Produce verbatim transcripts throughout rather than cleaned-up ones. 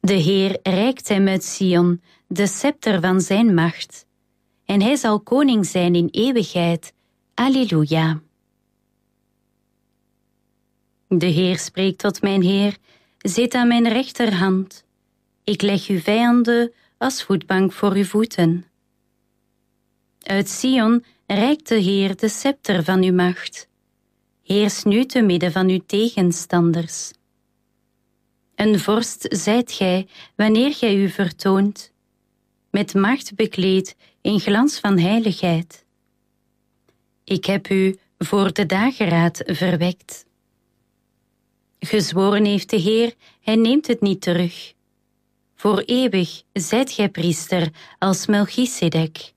De Heer reikt hem uit Sion de scepter van zijn macht, en hij zal koning zijn in eeuwigheid. Alleluia. De Heer spreekt tot mijn Heer, zit aan mijn rechterhand. Ik leg uw vijanden als voetbank voor uw voeten. Uit Sion reikt de Heer de scepter van uw macht. Heers nu te midden van uw tegenstanders. Een vorst zijt gij, wanneer gij u vertoont, met macht bekleed in glans van heiligheid. Ik heb u voor de dageraad verwekt. Gezworen heeft de Heer, hij neemt het niet terug. Voor eeuwig zijt gij priester als Melchisedek.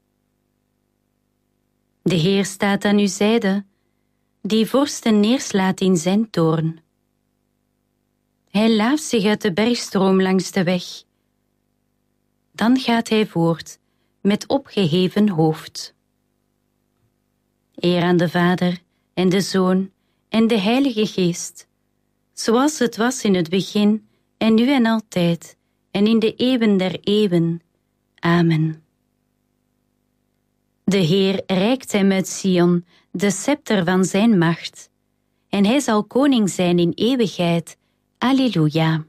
De Heer staat aan uw zijde, die vorsten neerslaat in zijn toorn. Hij laaft zich uit de bergstroom langs de weg. Dan gaat hij voort met opgeheven hoofd. Eer aan de Vader en de Zoon en de Heilige Geest, zoals het was in het begin en nu en altijd en in de eeuwen der eeuwen. Amen. De Heer reikt hem uit Sion de scepter van zijn macht, en hij zal koning zijn in eeuwigheid. Alleluia.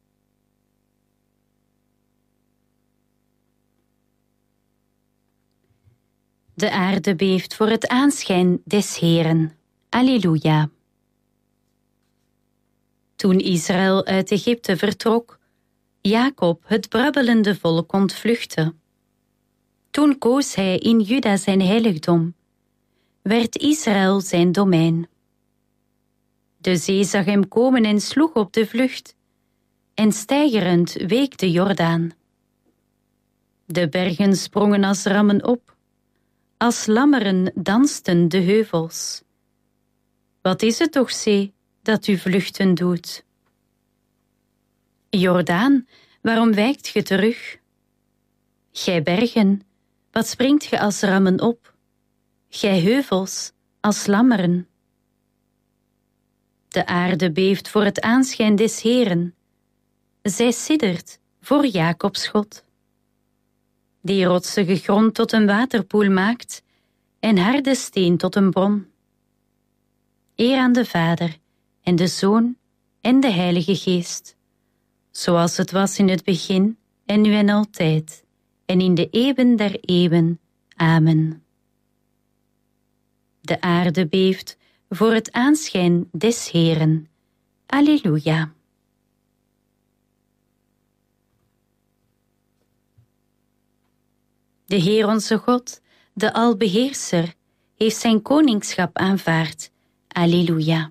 De aarde beeft voor het aanschijn des Heeren. Alleluia. Toen Israël uit Egypte vertrok, Jacob het brabbelende volk ontvluchtte. Toen koos hij in Juda zijn heiligdom, werd Israël zijn domein. De zee zag hem komen en sloeg op de vlucht, en steigerend week de Jordaan. De bergen sprongen als rammen op, als lammeren dansten de heuvels. Wat is het toch, zee, dat u vluchten doet? Jordaan, waarom wijkt ge terug? Gij bergen, wat springt ge als rammen op? Gij heuvels, als lammeren. De aarde beeft voor het aanschijn des Heeren. Zij siddert voor Jacobs God, die rotsige grond tot een waterpoel maakt en harde steen tot een bron. Eer aan de Vader en de Zoon en de Heilige Geest, zoals het was in het begin en nu en altijd en in de eeuwen der eeuwen. Amen. De aarde beeft voor het aanschijn des Heeren. Alleluia. De Heer onze God, de Albeheerser, heeft zijn koningschap aanvaard. Alleluia.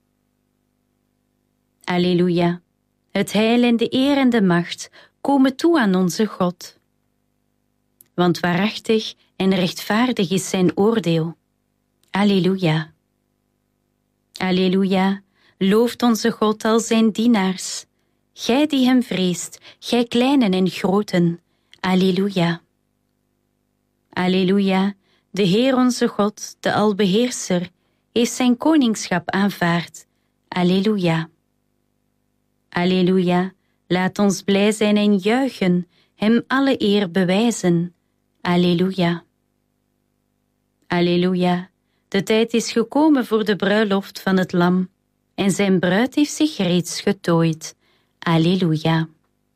Alleluia. Het heil en de eer en de macht komen toe aan onze God. Want waarachtig en rechtvaardig is zijn oordeel. Alleluia. Alleluia, looft onze God al zijn dienaars. Gij die hem vreest, gij kleinen en groten. Alleluia. Alleluia, de Heer onze God, de Albeheerser, heeft zijn koningschap aanvaard. Alleluia. Alleluia, laat ons blij zijn en juichen, hem alle eer bewijzen. Alleluia. Alleluia, de tijd is gekomen voor de bruiloft van het Lam, en zijn bruid heeft zich reeds getooid. Alleluia.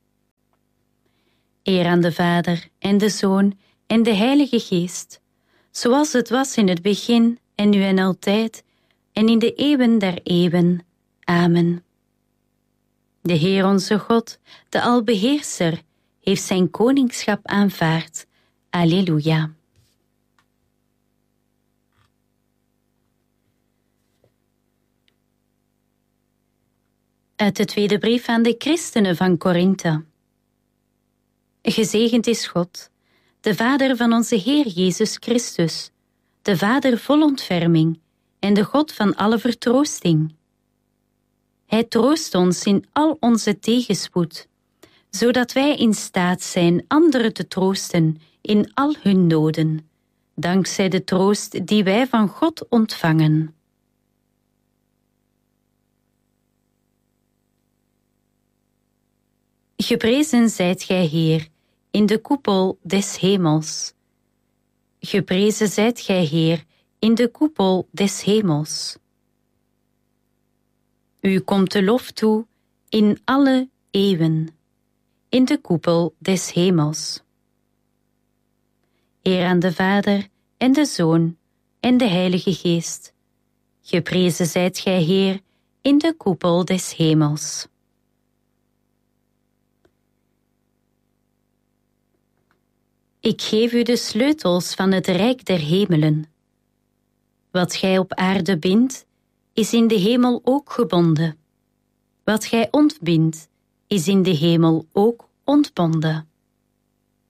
Eer aan de Vader en de Zoon en de Heilige Geest, zoals het was in het begin en nu en altijd en in de eeuwen der eeuwen. Amen. De Heer onze God, de Albeheerser, heeft zijn koningschap aanvaard. Alleluia. Uit de tweede brief aan de christenen van Korinthe. Gezegend is God, de Vader van onze Heer Jezus Christus, de Vader vol ontferming en de God van alle vertroosting. Hij troost ons in al onze tegenspoed, zodat wij in staat zijn anderen te troosten in al hun noden, dankzij de troost die wij van God ontvangen. Geprezen zijt gij, Heer, in de koepel des hemels. Geprezen zijt gij, Heer, in de koepel des hemels. U komt de lof toe in alle eeuwen, in de koepel des hemels. Eer aan de Vader en de Zoon en de Heilige Geest. Geprezen zijt gij, Heer, in de koepel des hemels. Ik geef u de sleutels van het rijk der hemelen. Wat gij op aarde bindt, is in de hemel ook gebonden. Wat gij ontbindt, is in de hemel ook ontbonden.